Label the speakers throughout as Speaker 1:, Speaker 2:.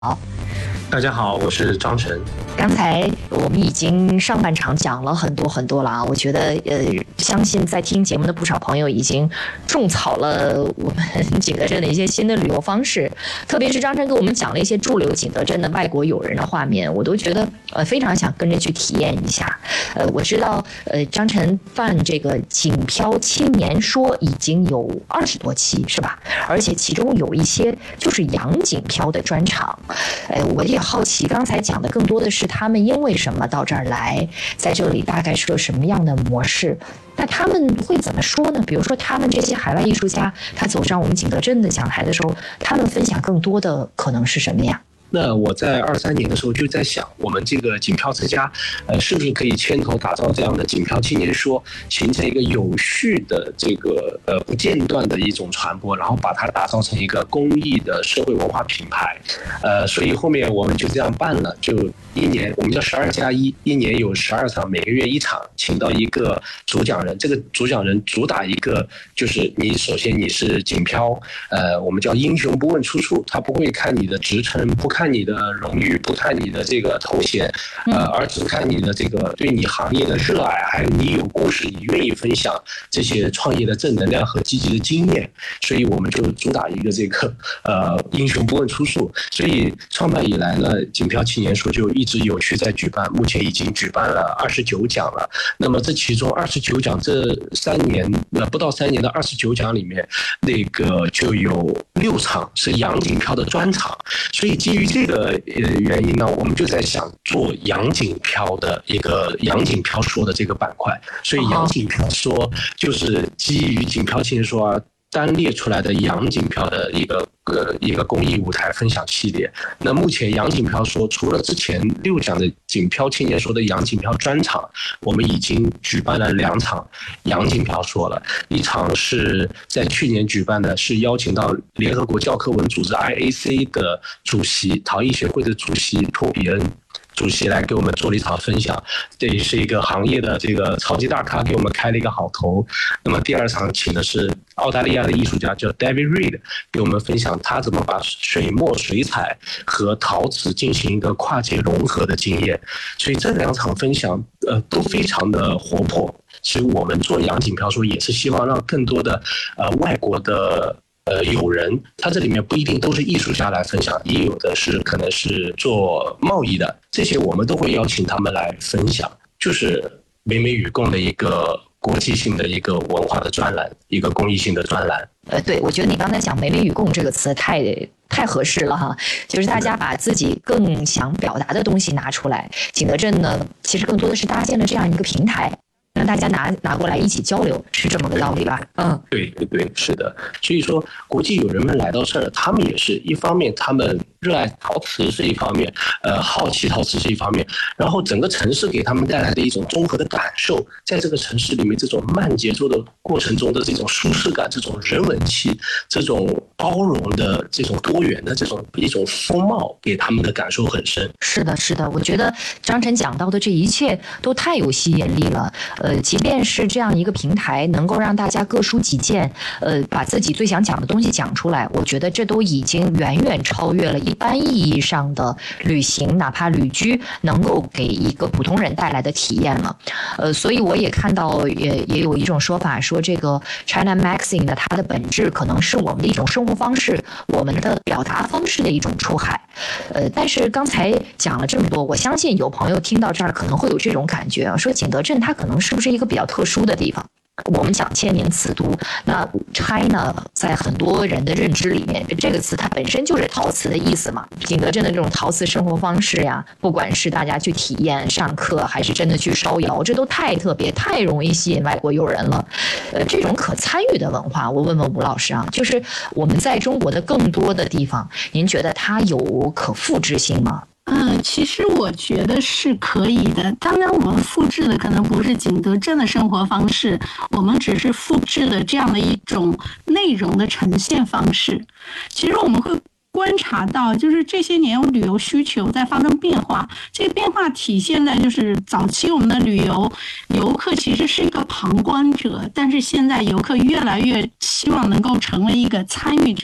Speaker 1: 好，
Speaker 2: 大家好，我是张晨。
Speaker 1: 刚才我们已经上半场讲了很多了啊，我觉得相信在听节目的不少朋友已经种草了我们景德镇的一些新的旅游方式，特别是张晨给我们讲了一些驻留景德镇的外国友人的画面，我都觉得非常想跟着去体验一下。我知道张晨办这个景漂青年说已经有20多期是吧？而且其中有一些就是洋景漂的专场。我也好奇，刚才讲的更多的是他们因为什么到这儿来，在这里大概是个什么样的模式？那他们会怎么说呢？比如说，他们这些海外艺术家，他走上我们景德镇的讲台的时候，他们分享更多的可能是什么呀？
Speaker 2: 那我在23年的时候就在想，我们这个景漂之家，是不是可以牵头打造这样的景漂青年说，形成一个有序的这个不间断的一种传播，然后把它打造成一个公益的社会文化品牌。所以后面我们就这样办了，就一年我们叫12+1，一年有12场，每个月1场，请到一个主讲人，这个主讲人主打一个就是你首先你是景漂，我们叫英雄不问出处，他不会看你的职称，不看你的荣誉，不看你的这个头衔，而只看你的这个对你行业的热爱，还有你有故事，你愿意分享这些创业的正能量和积极的经验。所以我们就主打一个这个英雄不问出处。所以创办以来呢，景漂青年说就一直有序在举办，目前已经举办了29讲了。那么这其中29讲这3年不到3年的29讲里面，那个就有6场是洋景漂的专场。所以基于这个原因呢，我们就在想做洋景漂的一个洋景漂说的这个板块。所以洋景漂说就是基于景漂青年说啊单列出来的洋景漂的一个公益舞台分享系列。那目前洋景漂说除了之前6讲的景漂青年说的洋景漂专场，我们已经举办了2场洋景漂说了。一场是在去年举办的，是邀请到联合国教科文组织 IAC 的主席，陶艺协会的主席托比恩主席来给我们做了一场分享，这也是一个行业的这个超级大咖给我们开了一个好头。那么第2场请的是澳大利亚的艺术家叫 David Reed， 给我们分享他怎么把水墨水彩和陶瓷进行一个跨界融合的经验。所以这2场分享都非常的活泼。其实我们做洋景漂说也是希望让更多的外国的友人，他这里面不一定都是艺术家来分享，也有的是可能是做贸易的，这些我们都会邀请他们来分享，就是美美与共的一个国际性的一个文化的专栏，一个公益性的专栏。
Speaker 1: 对，我觉得你刚才讲美美与共这个词太合适了哈，就是大家把自己更想表达的东西拿出来。景德镇呢，其实更多的是搭建了这样一个平台，让大家拿过来一起交流，是这么个道理吧？
Speaker 2: 对，是的。所以说，国际友人们来到这儿，他们也是一方面，他们热爱陶瓷是一方面，好奇陶瓷是一方面，然后整个城市给他们带来的一种综合的感受，在这个城市里面，这种慢节奏的过程中的这种舒适感，这种人文气，这种包容的这种多元的这种一种风貌，给他们的感受很深。
Speaker 1: 是的，我觉得张晨讲到的这一切都太有吸引力了。即便是这样一个平台，能够让大家各抒己见，把自己最想讲的东西讲出来，我觉得这都已经远远超越了一般意义上的旅行，哪怕旅居能够给一个普通人带来的体验了。所以我也看到也有一种说法说，这个 China Magazine 呢，它的本质可能是我们的一种生活方式，我们的表达方式的一种出海。但是刚才讲了这么多，我相信有朋友听到这儿可能会有这种感觉啊，说景德镇它可能是不是一个比较特殊的地方？我们讲千年瓷都，那 China 在很多人的认知里面，这个词它本身就是陶瓷的意思嘛。景德镇的这种陶瓷生活方式呀，不管是大家去体验、上课，还是真的去烧窑，这都太特别、太容易吸引外国友人了。这种可参与的文化，我问问吴老师啊，就是我们在中国的更多的地方，您觉得它有可复制性吗？
Speaker 3: 其实我觉得是可以的。当然，我们复制的可能不是景德镇的生活方式，我们只是复制了这样的一种内容的呈现方式。其实我们会观察到，就是这些年旅游需求在发生变化，这个变化体现在就是早期我们的游客其实是一个旁观者，但是现在游客越来越希望能够成为一个参与者。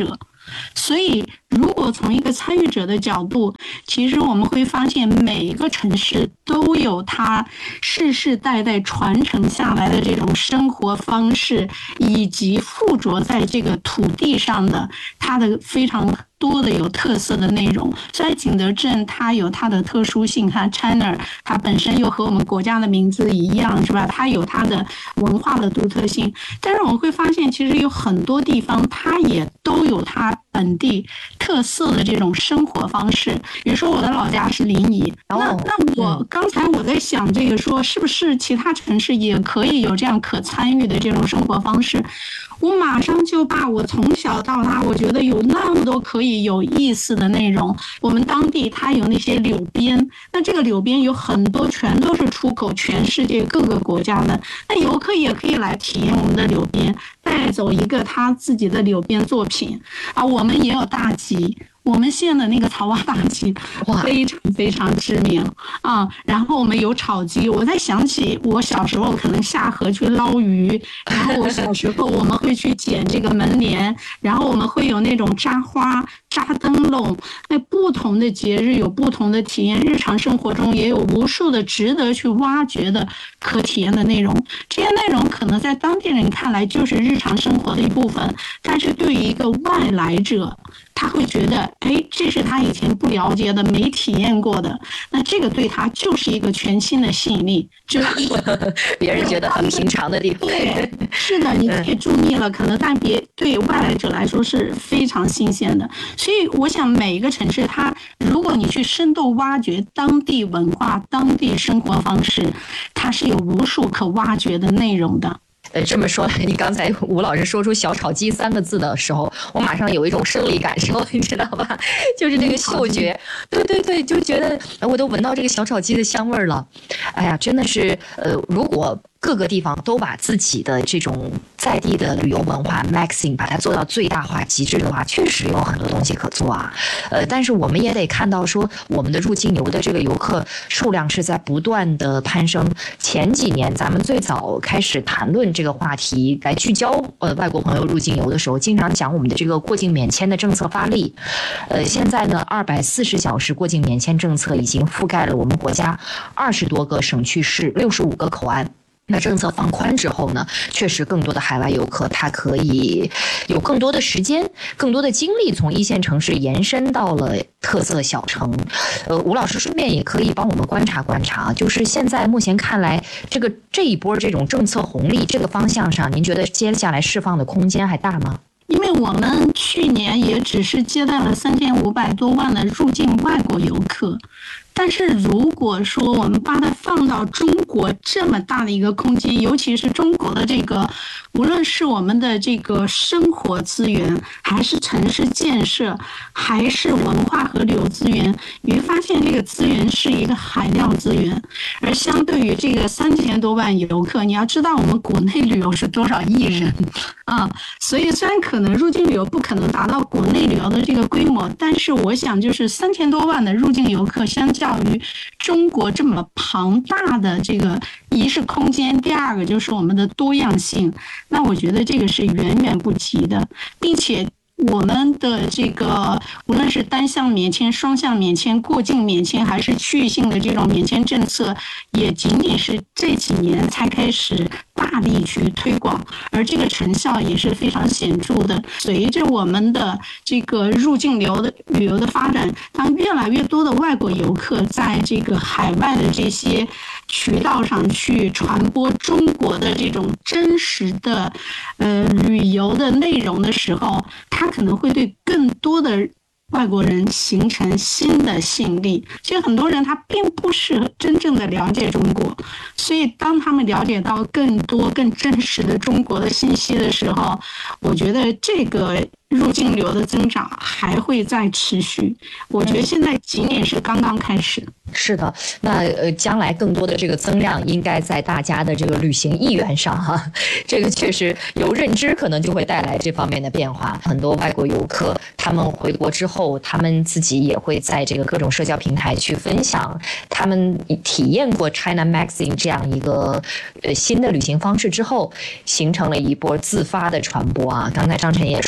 Speaker 3: 所以如果从一个参与者的角度，其实我们会发现每一个城市都有它世世代代传承下来的这种生活方式，以及附着在这个土地上的它的非常多的有特色的内容。虽然景德镇它有它的特殊性，它 China 它本身又和我们国家的名字一样，是吧？它有它的文化的独特性，但是我们会发现其实有很多地方它也都有它本地特色的这种生活方式。比如说我的老家是临沂，那我刚才我在想这个说是不是其他城市也可以有这样可参与的这种生活方式，我马上就把我从小到大我觉得有那么多可以有意思的内容。我们当地它有那些柳边，那这个柳边有很多全都是出口全世界各个国家的，那游客也可以来体验我们的柳边，带走一个他自己的柳边作品啊。我们也有大集，我们县的那个草蛙大集非常非常知名啊。然后我们有炒鸡，我在想起我小时候可能下河去捞鱼，然后我小时候我们会去捡这个门帘，然后我们会有那种扎花、扎灯笼。那不同的节日有不同的体验，日常生活中也有无数的值得去挖掘的可体验的内容。这些内容可能在当地人看来就是日常生活的一部分，但是对于一个外来者，他会觉得，哎，这是他以前不了解的、没体验过的，那这个对他就是一个全新的吸引力，就是
Speaker 1: 别人觉得很平常的地方。
Speaker 3: 对，是的，你可以注意了，可能但对外来者来说是非常新鲜的。所以我想每一个城市，它如果你去深度挖掘当地文化、当地生活方式，它是有无数可挖掘的内容的。
Speaker 1: 这么说来，你刚才吴老师说出小炒鸡3个字的时候，我马上有一种生理感受，你知道吧？就是那个嗅觉，对，就觉得我都闻到这个小炒鸡的香味了。哎呀，真的是，如果各个地方都把自己的这种在地的旅游文化 maxing 把它做到最大化极致的话，确实有很多东西可做啊。但是我们也得看到说，我们的入境游的这个游客数量是在不断的攀升。前几年咱们最早开始谈论这个话题，来聚焦外国朋友入境游的时候，经常讲我们的这个过境免签的政策发力。现在呢，240小时过境免签政策已经覆盖了我们国家20多个省区市，65个口岸。那政策放宽之后呢，确实更多的海外游客他可以有更多的时间、更多的精力，从一线城市延伸到了特色小城。吴老师顺便也可以帮我们观察观察，就是现在目前看来，这一波这种政策红利这个方向上，您觉得接下来释放的空间还大吗？
Speaker 3: 因为我们去年也只是接待了3500多万的入境外国游客。但是如果说我们把它放到中国这么大的一个空间，尤其是中国的这个，无论是我们的这个生活资源，还是城市建设，还是文化和旅游资源，你会发现这个资源是一个海量资源。而相对于这个3000多万游客，你要知道我们国内旅游是多少亿人啊，所以虽然可能入境旅游不可能达到国内旅游的这个规模，但是我想就是3000多万的入境游客，相较于中国这么庞大的这个，一是空间，第二个就是我们的多样性，那我觉得这个是远远不及的，并且我们的这个无论是单向免签、双向免签、过境免签，还是区域性的这种免签政策，也仅仅是这几年才开始大力去推广，而这个成效也是非常显著的。随着我们的这个入境旅游的发展，当越来越多的外国游客在这个海外的这些渠道上去传播中国的这种真实的旅游的内容的时候，它可能会对更多的外国人形成新的吸引力。其实很多人他并不是真正的了解中国，所以当他们了解到更多更真实的中国的信息的时候，我觉得这个入境旅游的增长还会再持续。我觉得现在仅仅是刚刚开始。
Speaker 1: 是的，那将来更多的这个增量应该在大家的这个旅行意愿上哈，这个确实由认知可能就会带来这方面的变化。很多外国游客他们回国之后，他们自己也会在这个各种社交平台去分享他们体验过 China Magazine 这样一个新的旅行方式之后，形成了一波自发的传播啊。刚才张晨也说嘛，很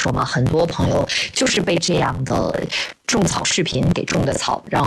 Speaker 1: 多朋友就是被这样的种草视频给种的草，然